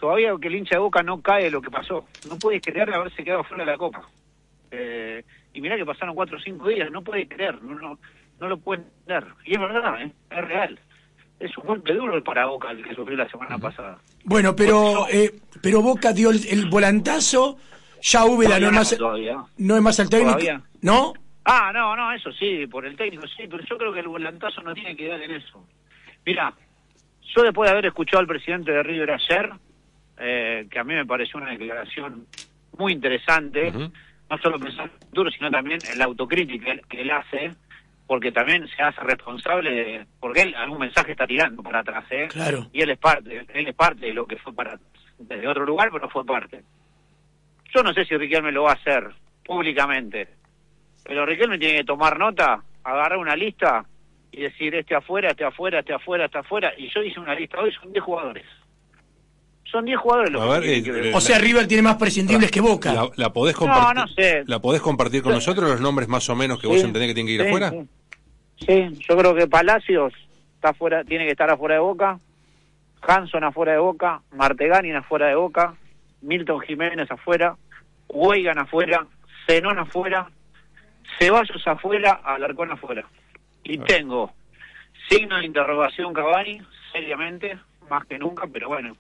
todavía que el hincha de Boca no cae de lo que pasó. No puede creer haberse quedado fuera de la Copa. Y mirá que pasaron 4 o 5 días, no puede creer, no lo puede entender. Y es verdad, es real. Es un golpe duro para Boca el que sufrió la semana pasada. Bueno, pero Boca dio el volantazo, ya Úbeda no es más el técnico, ¿Todavía? ¿no? No, eso sí, por el técnico sí, pero yo creo que el volantazo no tiene que dar en eso. Mira, yo después de haber escuchado al presidente de River ayer, que a mí me pareció una declaración muy interesante, no solo pensando en el futuro, sino también en la autocrítica que él hace, porque también se hace responsable porque él algún mensaje está tirando para atrás, Claro. Y él es parte de lo que fue desde otro lugar, pero fue parte. Yo no sé si Riquelme lo va a hacer públicamente, pero Riquelme tiene que tomar nota, agarrar una lista y decir este afuera, este afuera, este afuera, este afuera, y yo hice una lista hoy, son 10 jugadores. Son 10 jugadores los que o sea, River tiene más prescindibles que Boca. ¿La podés compartir? No sé. ¿La podés compartir con nosotros los nombres más o menos que vos entendés que tienen que ir afuera? Sí, yo creo que Palacios está afuera, tiene que estar afuera de Boca, Hanson afuera de Boca, Marteganin afuera de Boca, Milton Jiménez afuera, Weigan afuera, Zenón afuera, Ceballos afuera, Alarcón afuera. Y tengo signo de interrogación Cavani, seriamente, más que nunca, pero bueno,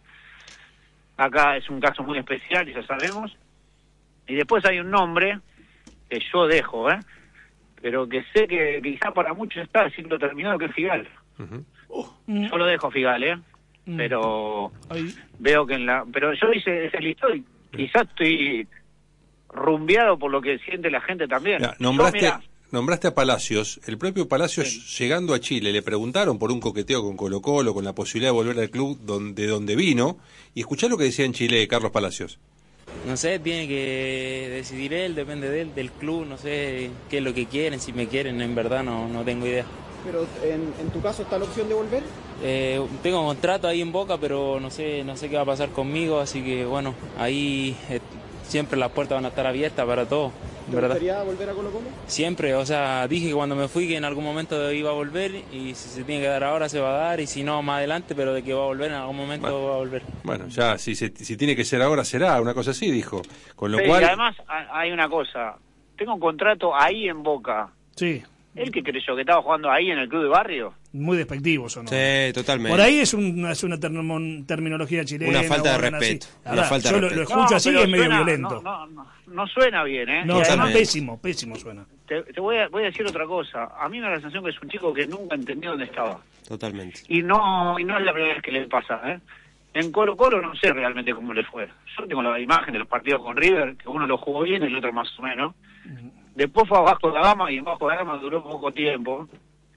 acá es un caso muy especial y ya sabemos. Y después hay un nombre que yo dejo, pero que sé que quizá para muchos está el ciclo terminado, que es Figal. Yo lo dejo Figal, pero veo que pero yo hice ese listón y quizás estoy rumbeado por lo que siente la gente también. Nombraste a Palacios. El propio Palacios, llegando a Chile, le preguntaron por un coqueteo con Colo-Colo, con la posibilidad de volver al club de donde vino, y escuchá lo que decía en Chile Carlos Palacios. No sé, tiene que decidir él, depende de él, del club, no sé qué es lo que quieren, si me quieren, en verdad no tengo idea. Pero en tu caso, ¿está la opción de volver? Tengo contrato ahí en Boca, pero no sé qué va a pasar conmigo, así que bueno, ahí siempre las puertas van a estar abiertas para todo. ¿Te gustaría volver a Colo-Colo? Siempre, o sea, dije que cuando me fui que en algún momento iba a volver, y si se tiene que dar ahora se va a dar, y si no más adelante, pero de que va a volver en algún momento va a volver. Bueno, ya si tiene que ser ahora será, una cosa así dijo. Con lo cual. Y además hay una cosa, tengo un contrato ahí en Boca. Sí. ¿Él que creyó que estaba jugando ahí en el club de barrio? Muy despectivo eso, ¿no? Sí, totalmente. Por ahí es una terminología chilena. Una falta de respeto. Yo lo escucho así y es medio violento. No suena bien, No, suena pésimo suena. Te voy a decir otra cosa. A mí me da la sensación que es un chico que nunca entendió dónde estaba. Totalmente. Y no es la primera vez que le pasa, En Colo-Colo no sé realmente cómo le fue. Yo tengo la imagen de los partidos con River, que uno lo jugó bien y el otro más o menos. Después fue abajo de la gama y abajo de la gama duró poco tiempo.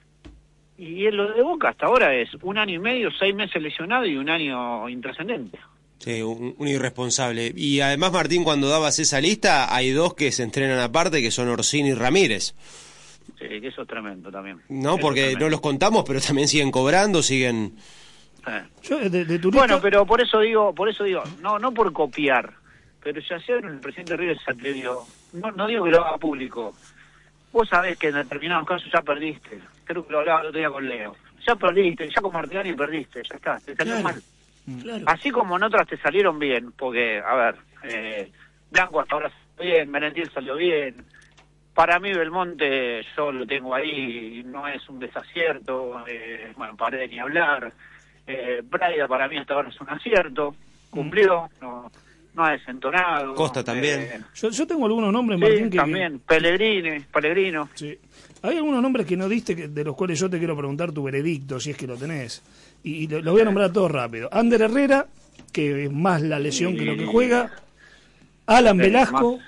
Y lo de Boca hasta ahora es 1 año y medio, 6 meses lesionado y 1 año intrascendente. Sí, un irresponsable. Y además, Martín, cuando dabas esa lista, hay 2 que se entrenan aparte, que son Orsini y Ramírez. Sí, que eso es tremendo también. No, porque no los contamos, pero también siguen cobrando, siguen... Yo de turista... Bueno, pero por eso digo, no por copiar, pero ya ayer el presidente River se atrevió, no digo que lo haga público, vos sabés que en determinados casos ya perdiste, creo que lo hablaba el otro día con Leo, ya perdiste, ya con Martínez perdiste, ya está, te salió mal. Claro. Así como en otras te salieron bien, porque, a ver, Blanco hasta ahora salió bien, Merentiel salió bien, para mí Belmonte yo lo tengo ahí, no es un desacierto, bueno, Paredes ni hablar, Braida para mí hasta ahora es un acierto, cumplió, no ha desentonado. Costa también. Yo tengo algunos nombres, Martín, sí, también, Pellegrino. Sí. Hay algunos nombres que no diste, de los cuales yo te quiero preguntar tu veredicto, si es que lo tenés. Y los voy a nombrar todos rápido. Ander Herrera, que es más la lesión que lo que juega. Alan Velasco.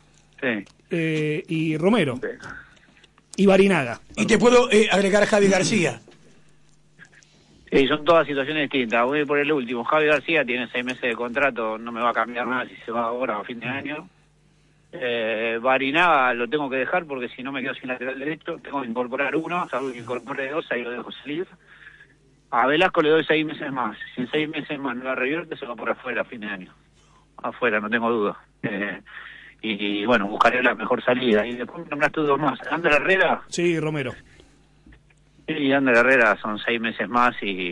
Y Romero. Sí. Y Barinaga. Y te puedo agregar Javi García. Sí, son todas situaciones distintas. Voy por el último. Javi García tiene 6 meses de contrato, no me va a cambiar nada si se va ahora a fin de año. Barinaga lo tengo que dejar porque si no me quedo sin lateral derecho. Tengo que incorporar uno, salvo que incorpore 2, ahí lo dejo salir. A Velasco le doy 6 meses más. Si en 6 meses más no la revierte, se va por afuera a fin de año. Afuera, no tengo duda. Y bueno, buscaré la mejor salida. Y después me nombraste 2 más. Ander Herrera. Sí, Romero. Y Ander Herrera son 6 meses más y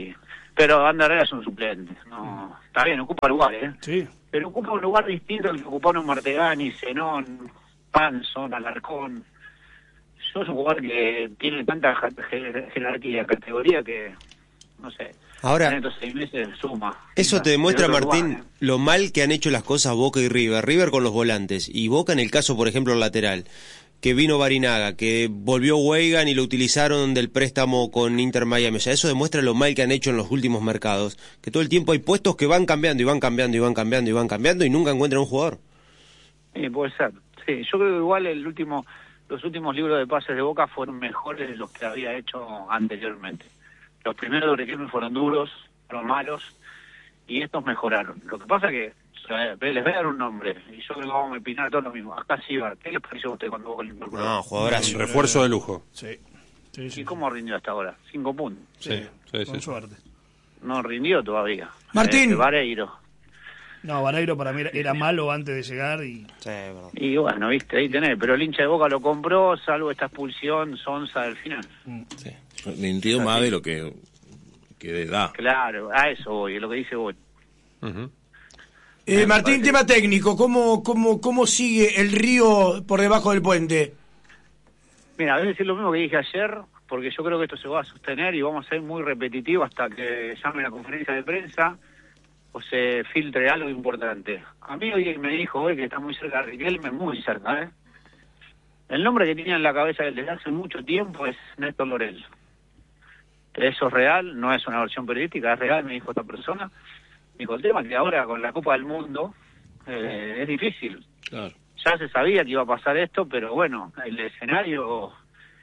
Pero Ander Herrera es un suplente. No, está bien, ocupa lugares, Sí. pero ocupa un lugar distinto al que ocuparon Martegani, Zenón, Panson, Alarcón. Sos un jugador que tiene tanta jerarquía, categoría que, no sé, Ahora, en estos 6 meses suma. eso te demuestra, En otro Martín, lugar, lo mal que han hecho las cosas Boca y River. River con los volantes y Boca en el caso, por ejemplo, el lateral. Que vino Barinaga, que volvió Weigan y lo utilizaron del préstamo con Inter Miami. O sea, eso demuestra lo mal que han hecho en los últimos mercados. Que todo el tiempo hay puestos que van cambiando y van cambiando y van cambiando y van cambiando y nunca encuentran un jugador. puede ser. Sí, yo creo que igual los últimos libros de pases de Boca fueron mejores de los que había hecho anteriormente. Los primeros de Riquelme fueron duros, fueron malos, y estos mejoraron. Lo que pasa que, les voy a dar un nombre, y yo creo que vamos a opinar todo lo mismo. Acá sí va. ¿Qué les pareció a usted cuando Boca lo incorporó? No, jugadorazo. Refuerzo de lujo. Sí. Sí, sí. ¿Y cómo rindió hasta ahora? 5 puntos. Sí, Con suerte. No rindió todavía. Martín. Vareiro. No, Vareiro para mí era malo antes de llegar y... Sí, verdad. Y bueno, viste, ahí tenés. Pero el hincha de Boca lo compró, salvo esta expulsión sonsa del final. Sí. Rindió más de lo que da. Claro, a eso voy, es lo que dice vos. Ujú. Martín, tema técnico, ¿cómo sigue el Río por debajo del puente? Mira, voy a decir lo mismo que dije ayer, porque yo creo que esto se va a sostener y vamos a ser muy repetitivos hasta que llame la conferencia de prensa o se filtre algo importante. A mí hoy me dijo hoy que está muy cerca de Riquelme, muy cerca, ¿eh? El nombre que tenía en la cabeza desde hace mucho tiempo es Néstor Lorenzo. Eso es real, no es una versión periodística, es real, me dijo esta persona. Me dijo, el tema es que ahora con la Copa del Mundo es difícil. Claro. Ya se sabía que iba a pasar esto, pero bueno, el escenario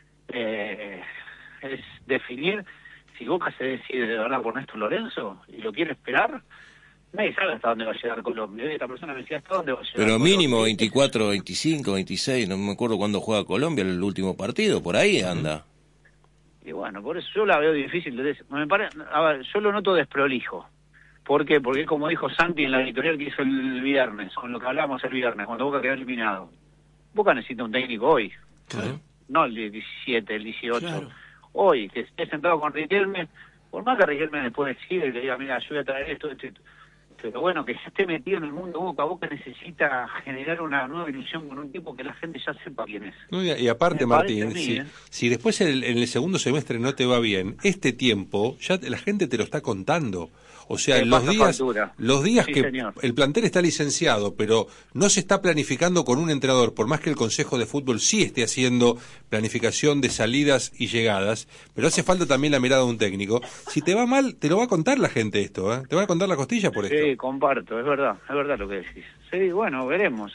es definir si Boca se decide de verdad por Néstor Lorenzo y lo quiere esperar. Nadie sabe hasta dónde va a llegar Colombia. Y esta persona me decía, ¿hasta dónde va a llegar Pero Colombia? mínimo 24, 25, 26, no me acuerdo cuándo juega Colombia el último partido, por ahí anda. Y bueno, por eso yo la veo difícil. A ver, yo lo noto desprolijo. ¿Por qué? Porque como dijo Santi en la editorial que hizo el viernes, con lo que hablamos el viernes, cuando Boca quedó eliminado. Boca necesita un técnico hoy. Claro. No el 17, el 18. Claro. Hoy, que esté sentado con Riquelme, por más que Riquelme después decida y le diga, mira, yo voy a traer esto. Pero bueno, que ya esté metido en el mundo Boca necesita generar una nueva ilusión con un tipo que la gente ya sepa quién es. No, y aparte, Me parece Martín, a mí, si, ¿eh? si después en el segundo semestre no te va bien, este tiempo ya la gente te lo está contando. O sea, Te los pasa días, factura. los días Sí, que señor. el plantel está licenciado, pero no se está planificando con un entrenador, por más que el Consejo de Fútbol sí esté haciendo planificación de salidas y llegadas, pero hace falta también la mirada de un técnico. Si te va mal, te lo va a contar la gente esto, ¿eh? Te va a contar la costilla por esto. Sí, comparto, es verdad lo que decís. Sí, bueno, veremos.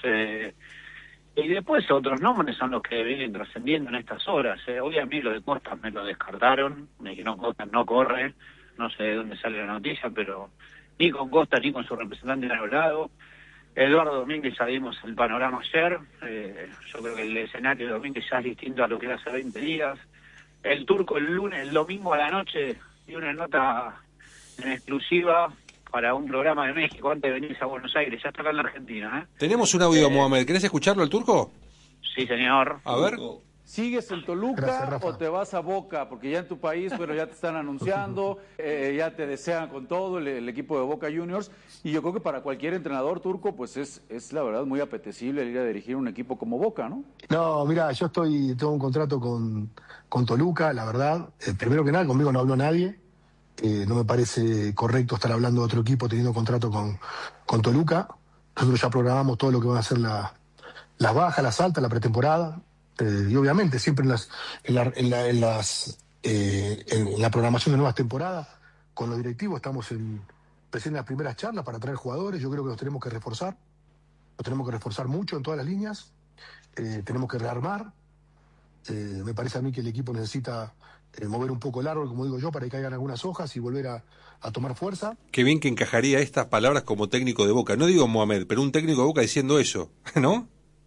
Y después otros nombres son los que vienen trascendiendo en estas horas. Hoy a mí lo de Costa me lo descartaron, de que Costa no corre, no sé de dónde sale la noticia, pero ni con Costa ni con su representante han hablado. Eduardo Domínguez, ya vimos el panorama ayer. Yo creo que el escenario de Domínguez ya es distinto a lo que era hace 20 días. El Turco el domingo a la noche dio una nota en exclusiva para un programa de México antes de venirse a Buenos Aires. Ya está acá en la Argentina, ¿eh? Tenemos un audio, Mohamed. ¿Querés escucharlo, el turco? Sí, señor. A ver. ¿Sigues en Toluca Gracias, o te vas a Boca? Porque ya en tu país, bueno, ya te están anunciando, ya te desean con todo el equipo de Boca Juniors. Y yo creo que para cualquier entrenador turco, pues es la verdad muy apetecible el ir a dirigir un equipo como Boca, ¿no? No, mira, tengo un contrato con Toluca, la verdad. Primero que nada, conmigo no habló nadie. No me parece correcto estar hablando de otro equipo teniendo contrato con Toluca. Nosotros ya programamos todo lo que van a ser las bajas, las altas, la pretemporada. Y obviamente siempre en la programación de nuevas temporadas, con los directivos estamos recién en las primeras charlas para traer jugadores. Yo creo que nos tenemos que reforzar mucho en todas las líneas. Tenemos que rearmar. Me parece a mí que el equipo necesita mover un poco el árbol, como digo yo, para que caigan algunas hojas y volver a tomar fuerza. Qué bien que encajaría estas palabras como técnico de Boca. No digo Mohamed, pero un técnico de Boca diciendo eso, ¿no?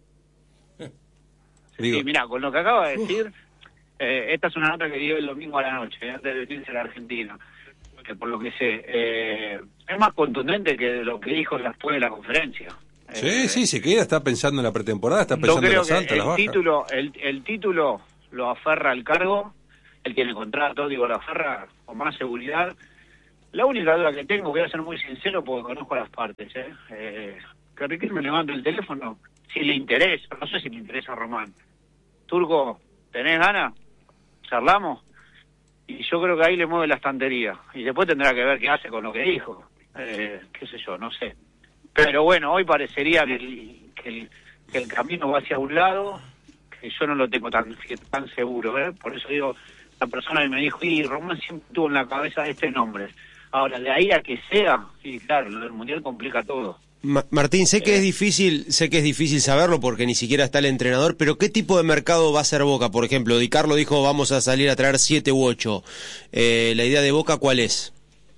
Sí, mira, con lo que acaba de decir, esta es una nota que dio el domingo a la noche, antes de venirse a la Argentina, que por lo que sé, es más contundente que lo que dijo después de la conferencia. Sí, se queda, está pensando en la pretemporada, está Yo pensando en creo las que altas, las bajas. el título lo aferra al cargo, él tiene contrato, lo aferra con más seguridad. La única duda que tengo, voy a ser muy sincero porque conozco las partes, que Riquelme me levante el teléfono, si le interesa, no sé si le interesa a Román. Turco, ¿tenés ganas? ¿Charlamos? Y yo creo que ahí le mueve la estantería. Y después tendrá que ver qué hace con lo que dijo. Qué sé yo, no sé. Pero bueno, hoy parecería que el camino va hacia un lado, que yo no lo tengo tan seguro, Por eso digo, la persona que me dijo, y Román siempre tuvo en la cabeza este nombre. Ahora, de ahí a que sea, sí, claro, lo del Mundial complica todo. Martín, sé que es difícil saberlo porque ni siquiera está el entrenador, pero ¿qué tipo de mercado va a hacer Boca? Por ejemplo, Di Carlo dijo vamos a salir a traer 7 u 8. ¿La idea de Boca cuál es?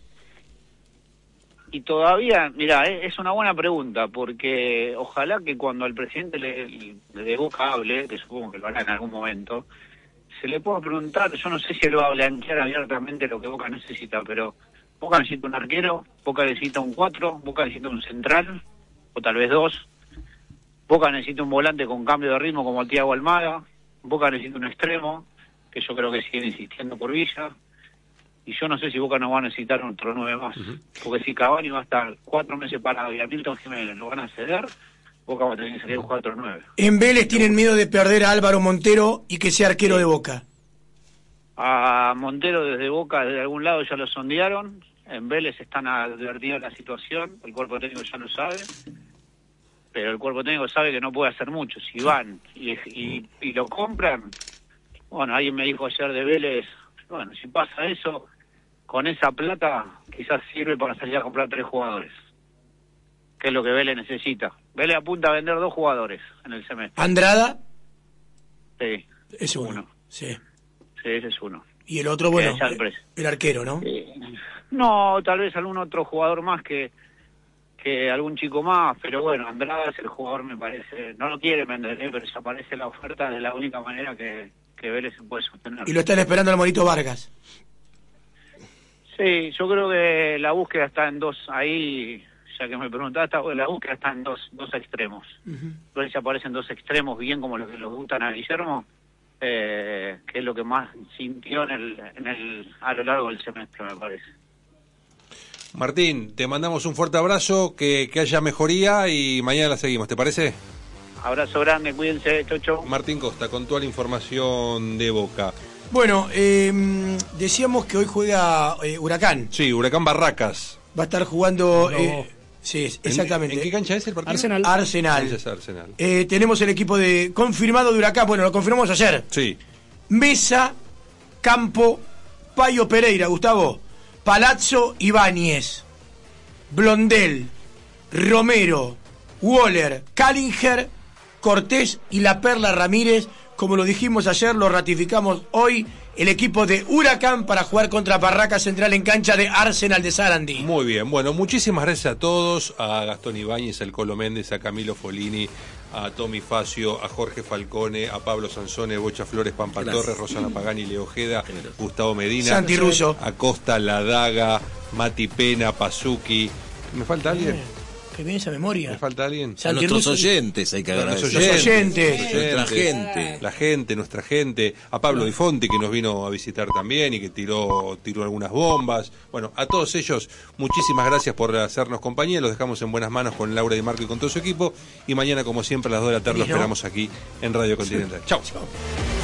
Y todavía, mira, es una buena pregunta, porque ojalá que cuando al presidente de Boca hable, que supongo que lo hará en algún momento, se le pueda preguntar, yo no sé si él va a blanquear abiertamente lo que Boca necesita, pero Boca necesita un arquero, Boca necesita un 4, Boca necesita un central, o tal vez 2, Boca necesita un volante con cambio de ritmo como el Thiago Almada, Boca necesita un extremo, que yo creo que sigue insistiendo por Villa, y yo no sé si Boca no va a necesitar otro 9 más, porque si Cavani va a estar 4 meses parado y a Milton Jiménez lo van a ceder, Boca va a tener que salir un 4-9. En Vélez tienen miedo de perder a Álvaro Montero y que sea arquero de Boca. A Montero desde Boca, desde algún lado ya lo sondearon, en Vélez están advertidos de la situación, el cuerpo técnico ya lo sabe, pero el cuerpo técnico sabe que no puede hacer mucho. Si van y lo compran, bueno, alguien me dijo ayer de Vélez, bueno, si pasa eso, con esa plata quizás sirve para salir a comprar 3 jugadores, que es lo que Vélez necesita. Vélez apunta a vender 2 jugadores en el semestre. ¿Andrada? Sí. Es uno. Sí. Sí, ese es uno. Y el otro, bueno, el arquero, ¿no? No, tal vez algún otro jugador más que algún chico más, pero bueno, Andrada es el jugador, me parece, no lo quiere vender, pero se aparece la oferta de la única manera que Vélez se puede sostener. Y lo están esperando al Monito Vargas. Sí, yo creo que la búsqueda está en 2, ahí, ya que me preguntaba, la búsqueda está en dos extremos. Entonces se aparecen 2 extremos, bien como los que le gustan a Guillermo, que es lo que más sintió a lo largo del semestre, me parece. Martín, te mandamos un fuerte abrazo, que haya mejoría y mañana la seguimos, ¿te parece? Abrazo grande, cuídense, chau. Martín Costa, con toda la información de Boca. Bueno, decíamos que hoy juega Huracán. Sí, Huracán Barracas. Va a estar jugando... sí, exactamente. ¿En qué cancha es el partido? Arsenal. Arsenal. Tenemos el equipo confirmado de Huracán, bueno, lo confirmamos ayer. Sí. Mesa, Campo, Payo Pereira, Gustavo, Palazzo, Ibáñez, Blondel, Romero, Waller, Callinger, Cortés y La Perla Ramírez. Como lo dijimos ayer, lo ratificamos hoy, el equipo de Huracán para jugar contra Barracas Central en cancha de Arsenal de Sarandí. Muy bien, bueno, muchísimas gracias a todos, a Gastón Ibáñez, al Colo Méndez, a Camilo Folini, a Tommy Facio, a Jorge Falcone, a Pablo Sansone, Bocha Flores, Pampa Torres, Rosana Pagani, Leo Ojeda, Gustavo Medina, Santi Russo, Acosta, Ladaga, Mati Pena, Pazuki. ¿Me falta alguien? Qué bien esa memoria. ¿Me falta alguien? A nuestros oyentes hay que agradecer. Los oyentes. Nuestra gente. La gente, nuestra gente. A Pablo Di Fonti, que nos vino a visitar también y que tiró algunas bombas. Bueno, a todos ellos, muchísimas gracias por hacernos compañía. Los dejamos en buenas manos con Laura Di Marco y con todo su equipo. Y mañana, como siempre, a las 2 de la tarde lo esperamos aquí en Radio Continental. Chau.